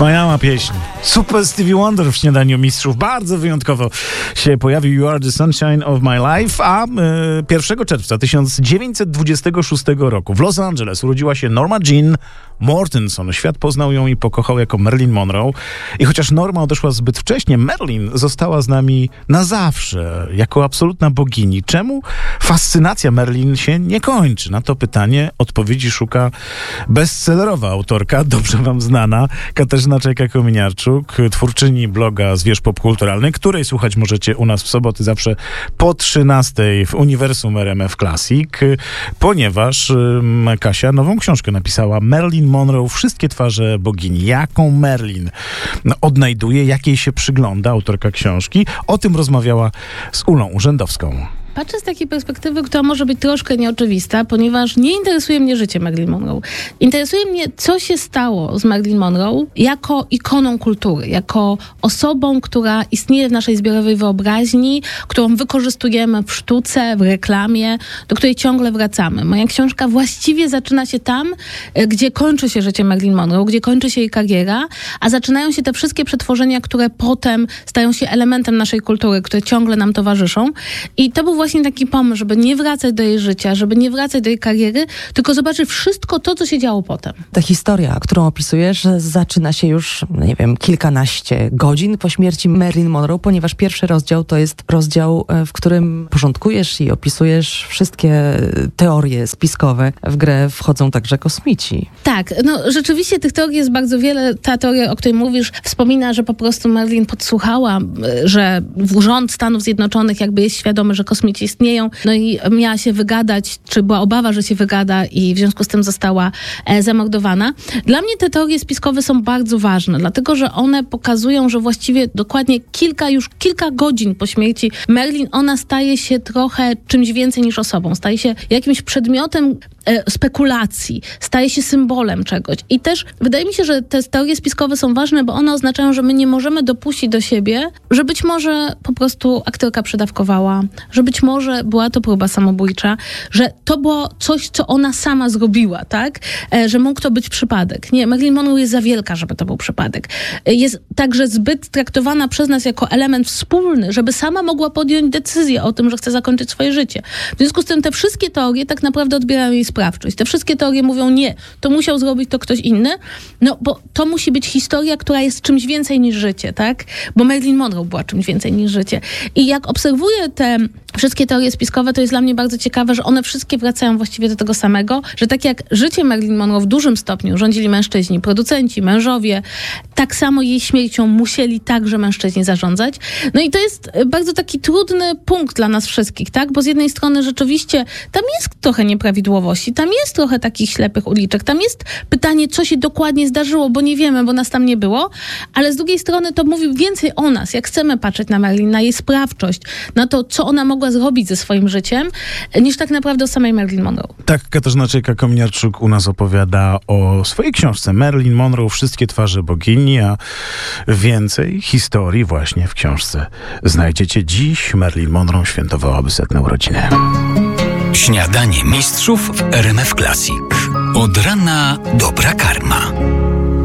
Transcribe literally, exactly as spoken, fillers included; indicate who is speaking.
Speaker 1: Wspaniała pieśń. Super Stevie Wonder w Śniadaniu Mistrzów. Bardzo wyjątkowo się pojawił You Are the Sunshine of My Life, a y, pierwszego czerwca tysiąc dziewięćset dwudziestego szóstego roku w Los Angeles urodziła się Norma Jean Mortenson. Świat poznał ją i pokochał jako Marilyn Monroe. I chociaż Norma odeszła zbyt wcześnie, Marilyn została z nami na zawsze, jako absolutna bogini. Czemu fascynacja Marilyn się nie kończy? Na to pytanie odpowiedzi szuka bestsellerowa autorka, dobrze wam znana, Katarzyna Czajka-Kominiarczuk, twórczyni bloga Zwierz Popkulturalny, której słuchać możecie u nas w soboty zawsze po trzynastej w Uniwersum R M F Classic, ponieważ Kasia nową książkę napisała, Marilyn Monroe, Wszystkie twarze bogini. Jaką Marilyn odnajduje, jakiej się przygląda autorka książki? O tym rozmawiała z Ulą Urzędowską.
Speaker 2: Patrzę z takiej perspektywy, która może być troszkę nieoczywista, ponieważ nie interesuje mnie życie Marilyn Monroe. Interesuje mnie, co się stało z Marilyn Monroe jako ikoną kultury, jako osobą, która istnieje w naszej zbiorowej wyobraźni, którą wykorzystujemy w sztuce, w reklamie, do której ciągle wracamy. Moja książka właściwie zaczyna się tam, gdzie kończy się życie Marilyn Monroe, gdzie kończy się jej kariera, a zaczynają się te wszystkie przetworzenia, które potem stają się elementem naszej kultury, które ciągle nam towarzyszą. I to był właśnie taki pomysł, żeby nie wracać do jej życia, żeby nie wracać do jej kariery, tylko zobaczyć wszystko to, co się działo potem.
Speaker 3: Ta historia, którą opisujesz, zaczyna się już, nie wiem, kilkanaście godzin po śmierci Marilyn Monroe, ponieważ pierwszy rozdział to jest rozdział, w którym porządkujesz i opisujesz wszystkie teorie spiskowe. W grę wchodzą także kosmici.
Speaker 2: Tak, no rzeczywiście tych teorii jest bardzo wiele. Ta teoria, o której mówisz, wspomina, że po prostu Marilyn podsłuchała, że rząd Stanów Zjednoczonych jakby jest świadomy, że kosmici istnieją, no i miała się wygadać, czy była obawa, że się wygada i w związku z tym została e, zamordowana. Dla mnie te teorie spiskowe są bardzo ważne, dlatego, że one pokazują, że właściwie dokładnie kilka, już kilka godzin po śmierci Marilyn, ona staje się trochę czymś więcej niż osobą, staje się jakimś przedmiotem e, spekulacji, staje się symbolem czegoś. I też wydaje mi się, że te teorie spiskowe są ważne, bo one oznaczają, że my nie możemy dopuścić do siebie, że być może po prostu aktorka przedawkowała, że być może była to próba samobójcza, że to było coś, co ona sama zrobiła, tak? E, że mógł to być przypadek. Nie, Marilyn Monroe jest za wielka, żeby to był przypadek. E, jest także zbyt traktowana przez nas jako element wspólny, żeby sama mogła podjąć decyzję o tym, że chce zakończyć swoje życie. W związku z tym te wszystkie teorie tak naprawdę odbierają jej sprawczość. Te wszystkie teorie mówią, nie, to musiał zrobić to ktoś inny, no bo to musi być historia, która jest czymś więcej niż życie, tak? Bo Marilyn Monroe była czymś więcej niż życie. I jak obserwuję te wszystkie teorie spiskowe, to jest dla mnie bardzo ciekawe, że one wszystkie wracają właściwie do tego samego, że tak jak życie Marilyn Monroe w dużym stopniu rządzili mężczyźni, producenci, mężowie, tak samo jej śmiercią musieli także mężczyźni zarządzać. No i to jest bardzo taki trudny punkt dla nas wszystkich, tak? Bo z jednej strony rzeczywiście tam jest trochę nieprawidłowości, tam jest trochę takich ślepych uliczek, tam jest pytanie, co się dokładnie zdarzyło, bo nie wiemy, bo nas tam nie było, ale z drugiej strony to mówi więcej o nas, jak chcemy patrzeć na Marilyn, na jej sprawczość, na to, co ona mogła zrobić ze swoim życiem, niż tak naprawdę o samej Marilyn Monroe.
Speaker 1: Tak, Katarzyna Czajka-Kominiarczuk u nas opowiada o swojej książce Marilyn Monroe, Wszystkie twarze bogini, a więcej historii właśnie w książce znajdziecie. Dziś Marilyn Monroe świętowałaby setne urodziny.
Speaker 4: Śniadanie mistrzów w R M F Classic. Od rana dobra karma.